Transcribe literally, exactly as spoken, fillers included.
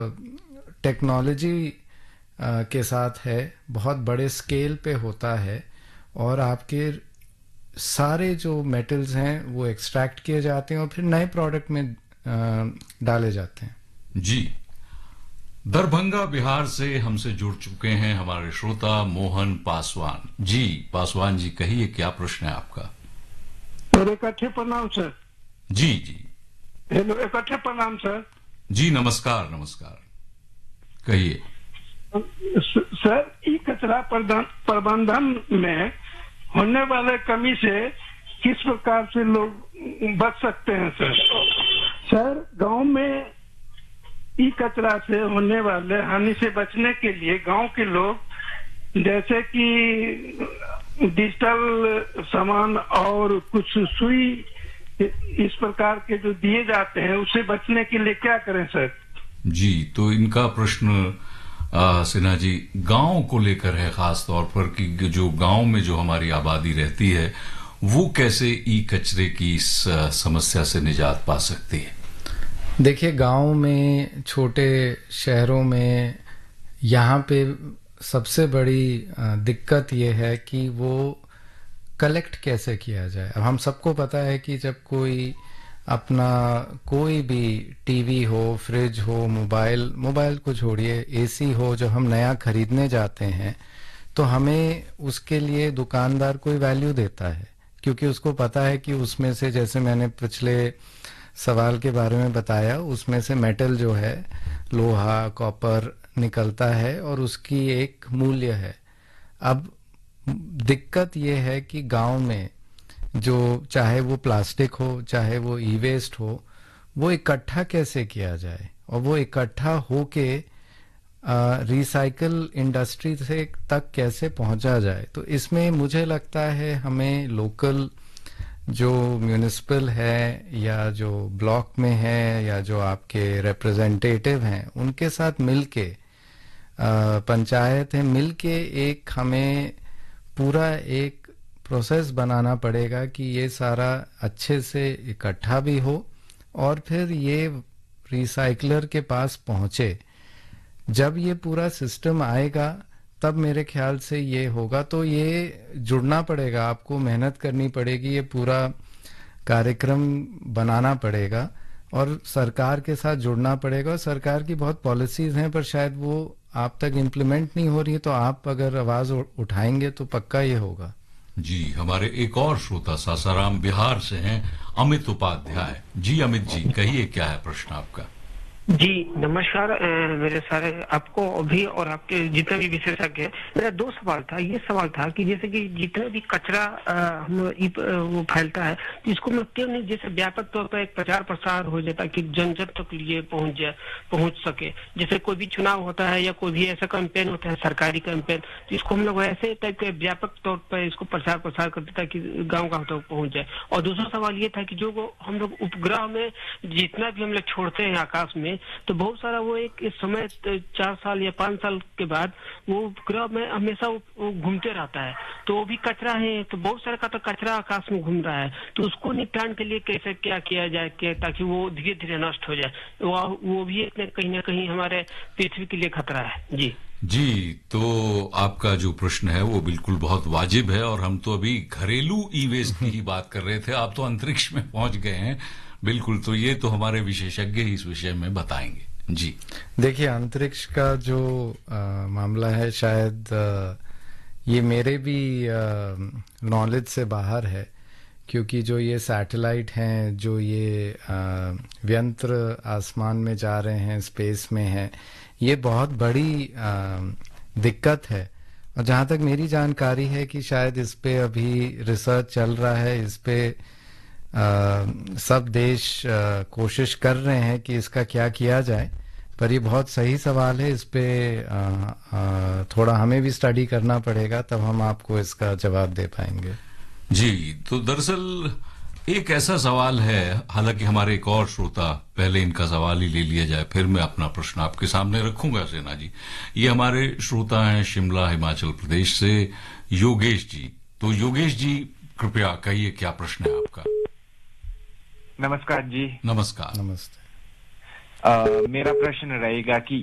Technology के साथ है, बहुत बड़े स्केल पे होता है और आपके सारे जो मेटल्स हैं वो एक्सट्रैक्ट किए जाते हैं और फिर नए प्रोडक्ट में डाले जाते हैं। जी, दरभंगा बिहार से हमसे जुड़ चुके हैं हमारे श्रोता मोहन पासवान जी। पासवान जी, कहिए क्या प्रश्न है आपका? इकट्ठे प्रणाम सर। जी जी। हेलो, इकट्ठे प्रणाम सर। जी नमस्कार नमस्कार, कहिए सर। ई कचरा प्रबंधन में होने वाले कमी से किस प्रकार से लोग बच सकते हैं सर? सर, गांव में ई कचरा से होने वाले हानि से बचने के लिए गांव के लोग जैसे कि डिजिटल सामान और कुछ सुई इस प्रकार के जो दिए जाते हैं उससे बचने के लिए क्या करें सर? जी, तो इनका प्रश्न सिन्हा जी गांव को लेकर है, खास तौर पर कि जो गांव में जो हमारी आबादी रहती है वो कैसे ई कचरे की इस समस्या से निजात पा सकती है। देखिए, गांव में, छोटे शहरों में, यहाँ पे सबसे बड़ी दिक्कत ये है कि वो कलेक्ट कैसे किया जाए। अब हम सबको पता है कि जब कोई अपना कोई भी टीवी हो, फ्रिज हो, मोबाइल मोबाइल को छोड़िए, एसी हो, जो हम नया खरीदने जाते हैं तो हमें उसके लिए दुकानदार कोई वैल्यू देता है, क्योंकि उसको पता है कि उसमें से, जैसे मैंने पिछले सवाल के बारे में बताया, उसमें से मेटल जो है, लोहा, कॉपर निकलता है और उसकी एक मूल्य है। अब दिक्कत ये है कि गांव में जो, चाहे वो प्लास्टिक हो, चाहे वो ई वेस्ट हो, वो इकट्ठा कैसे किया जाए और वो इकट्ठा होके रिसाइकल इंडस्ट्री से तक कैसे पहुंचा जाए। तो इसमें मुझे लगता है हमें लोकल जो म्यूनिसिपल है या जो ब्लॉक में है या जो आपके रिप्रेजेंटेटिव हैं उनके साथ मिलके, पंचायत है, मिलके एक हमें पूरा एक प्रोसेस बनाना पड़ेगा कि ये सारा अच्छे से इकट्ठा भी हो और फिर ये रिसाइकलर के पास पहुंचे। जब ये पूरा सिस्टम आएगा तब मेरे ख्याल से ये होगा। तो ये जुड़ना पड़ेगा, आपको मेहनत करनी पड़ेगी, ये पूरा कार्यक्रम बनाना पड़ेगा और सरकार के साथ जुड़ना पड़ेगा। और सरकार की बहुत पॉलिसीज हैं पर शायद वो आप तक इम्प्लीमेंट नहीं हो रही है, तो आप अगर आवाज उठाएंगे तो पक्का ये होगा। जी, हमारे एक और श्रोता सासाराम बिहार से हैं, अमित उपाध्याय जी। अमित जी, कहिए क्या है प्रश्न आपका? जी नमस्कार मेरे सारे आपको भी और आपके जितने भी विशेषज्ञ हैं। मेरा दो सवाल था। ये सवाल था कि जैसे कि जितना भी कचरा हम वो फैलता है तो इसको मैं क्यों नहीं जैसे व्यापक तौर पर एक प्रचार प्रसार हो जाता कि जन जन तक लिए पहुंच जाए पहुंच सके। जैसे कोई भी चुनाव होता है या कोई भी ऐसा कैंपेन होता है, सरकारी कैंपेन, तो इसको हम लोग ऐसे टाइप के व्यापक तौर पर इसको प्रचार प्रसार करते ताकि गाँव गाँव तक पहुंच जाए। और दूसरा सवाल ये था कि जो हम लोग उपग्रह में जितना भी हम लोग छोड़ते हैं आकाश में, तो बहुत सारा वो एक समय चार साल या पांच साल के बाद वो उपग्रह में हमेशा वो घूमते रहता है, तो वो भी कचरा है। तो बहुत सारा का तो कचरा आकाश में घूम रहा है, तो उसको निपटान के लिए कैसे क्या किया जाए कि ताकि वो धीरे धीरे नष्ट हो जाए। वो, वो भी कहीं ना कहीं हमारे पृथ्वी के लिए खतरा है। जी जी, तो आपका जो प्रश्न है वो बिल्कुल बहुत वाजिब है और हम तो अभी घरेलू ई वेस्ट की ही बात कर रहे थे, आप तो अंतरिक्ष में पहुंच गए हैं। बिल्कुल, तो ये तो हमारे विशेषज्ञ ही इस विषय में बताएंगे। जी देखिए, अंतरिक्ष का जो आ, मामला है, शायद आ, ये मेरे भी नॉलेज से बाहर है, क्योंकि जो ये सैटेलाइट हैं, जो ये आ, व्यंत्र आसमान में जा रहे हैं, स्पेस में हैं, ये बहुत बड़ी आ, दिक्कत है। और जहाँ तक मेरी जानकारी है कि शायद इस पे अभी रिसर्च चल रहा है, इस पे आ, सब देश आ, कोशिश कर रहे हैं कि इसका क्या किया जाए। पर ये बहुत सही सवाल है, इस पे आ, आ, थोड़ा हमें भी स्टडी करना पड़ेगा, तब हम आपको इसका जवाब दे पाएंगे। जी, तो दरअसल एक ऐसा सवाल है, हालांकि हमारे एक और श्रोता, पहले इनका सवाल ही ले लिया जाए फिर मैं अपना प्रश्न आपके सामने रखूंगा सेना जी। ये हमारे श्रोता हैं शिमला हिमाचल प्रदेश से, योगेश जी। तो योगेश जी, कृपया कहिए क्या प्रश्न है आपका? नमस्कार जी। नमस्कार। नमस्ते। अ, मेरा प्रश्न रहेगा कि